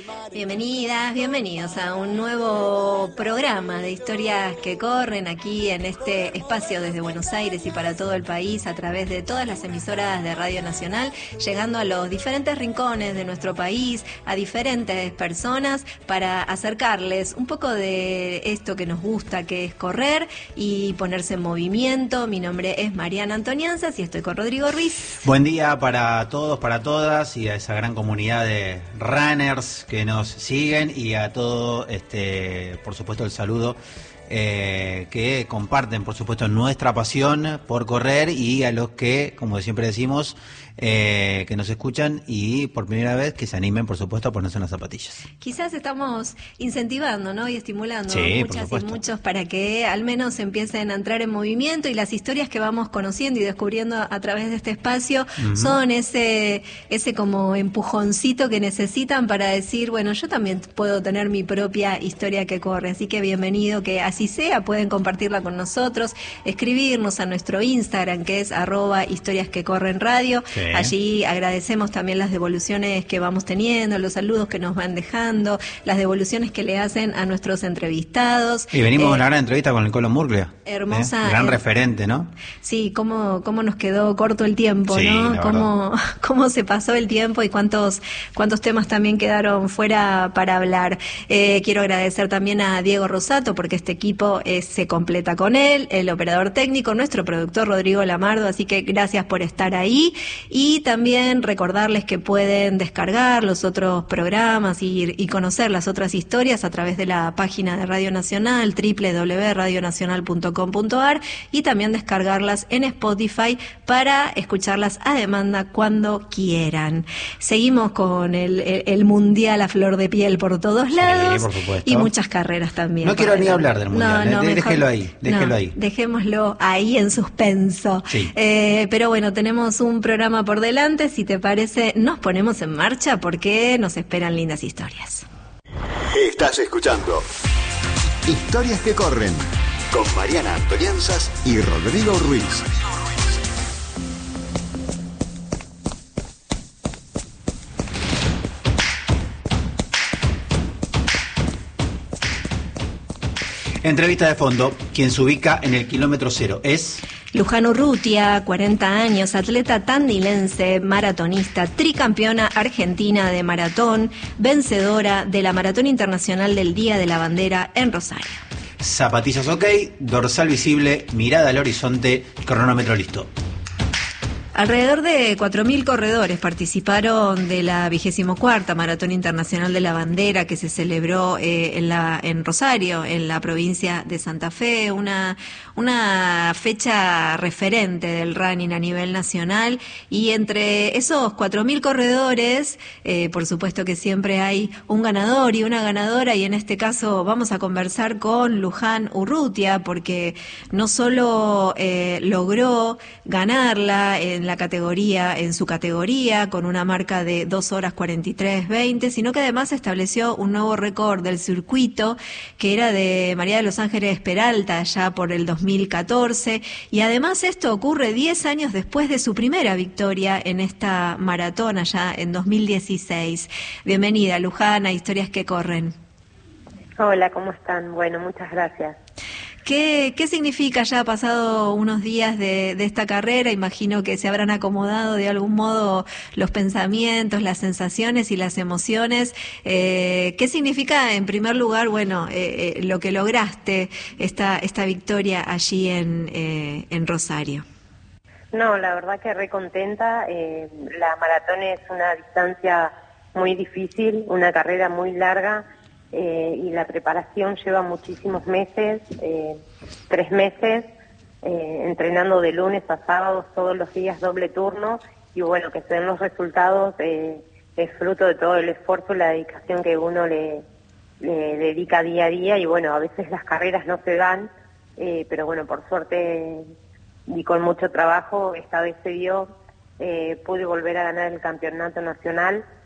Bienvenidas, bienvenidos a un nuevo programa de historias que corren aquí en este espacio desde Buenos Aires y para todo el país a través de todas las emisoras de Radio Nacional, llegando a los diferentes rincones de nuestro país, a diferentes personas para acercarles un poco de esto que nos gusta, que es correr y ponerse en movimiento. Mi nombre es Mariana Antonianzas y estoy con Rodrigo Ruiz. Buen día para todos, para todas y a esa gran comunidad de runners que nos siguen y a todo, por supuesto, el saludo que comparten, por supuesto, nuestra pasión por correr y a los que, como siempre decimos, que nos escuchan y por primera vez que se animen, por supuesto, a ponerse unas zapatillas. Quizás estamos incentivando, ¿no? Y estimulando muchas y muchos para que al menos empiecen a entrar en movimiento, y las historias que vamos conociendo y descubriendo a través de este espacio son ese como empujoncito que necesitan para decir, bueno, yo también puedo tener mi propia historia que corre. Así que bienvenido, que así sea, pueden compartirla con nosotros, escribirnos a nuestro Instagram, que es @historiasquecorrenradio. Sí. Allí agradecemos también las devoluciones que vamos teniendo, los saludos que nos van dejando, las devoluciones que le hacen a nuestros entrevistados. Y venimos a una gran entrevista con el Colo Murglia. Hermosa. Gran referente, ¿no? Sí, cómo nos quedó corto el tiempo, sí, ¿no? Cómo se pasó el tiempo y cuántos temas también quedaron fuera para hablar. Quiero agradecer también a Diego Rosato, porque este equipo se completa con él, el operador técnico, nuestro productor Rodrigo Lamardo, así que gracias por estar ahí. Y también recordarles que pueden descargar los otros programas y conocer las otras historias a través de la página de Radio Nacional, www.radionacional.com.ar, y también descargarlas en Spotify para escucharlas a demanda cuando quieran. Seguimos con el Mundial a flor de piel por todos lados, por supuesto, y muchas carreras también. No quiero ni hablar del Mundial, déjelo ahí. Dejémoslo ahí en suspenso. Sí. Pero bueno, tenemos un programa por delante. Si te parece, nos ponemos en marcha porque nos esperan lindas historias. Estás escuchando Historias que corren con Mariana Antonianzas y Rodrigo Ruiz. Entrevista de fondo. Quien se ubica en el kilómetro cero es Luján Urrutia, 40 años, atleta tandilense, maratonista, tricampeona argentina de maratón, vencedora de la Maratón Internacional del Día de la Bandera en Rosario. Zapatillas ok, dorsal visible, mirada al horizonte, cronómetro listo. Alrededor de 4.000 corredores participaron de la 24ª Maratón Internacional de la Bandera, que se celebró en Rosario, en la provincia de Santa Fe, una fecha referente del running a nivel nacional. Y entre esos 4.000 corredores, por supuesto que siempre hay un ganador y una ganadora, y en este caso vamos a conversar con Luján Urrutia, porque no solo logró ganarla en su categoría con una marca de 2 horas 43:20, sino que además estableció un nuevo récord del circuito, que era de María de los Ángeles Peralta, ya por el 2014, y además esto ocurre 10 años después de su primera victoria en esta maratón allá en 2016. Bienvenida, Luján, a Historias que Corren. Hola, ¿cómo están? Bueno, muchas gracias. ¿Qué significa? Ya ha pasado unos días de esta carrera, imagino que se habrán acomodado de algún modo los pensamientos, las sensaciones y las emociones. ¿Qué significa, en primer lugar, lo que lograste, esta victoria allí en Rosario? No, la verdad que re contenta. La maratón es una distancia muy difícil, una carrera muy larga. Y la preparación lleva muchísimos meses, 3 meses, entrenando de lunes a sábados todos los días, doble turno, y bueno, que se den los resultados es fruto de todo el esfuerzo y la dedicación que uno le dedica día a día, y bueno, a veces las carreras no se dan, pero bueno, por suerte y con mucho trabajo, esta vez se dio, pude volver a ganar el campeonato nacional.